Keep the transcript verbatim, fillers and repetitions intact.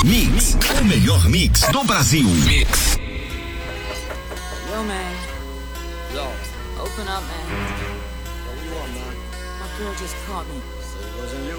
Mix, o melhor mix do Brasil. Mix. Yo, man. Yo. Open up, man. What do you want, man? My girl just caught me. So it wasn't you.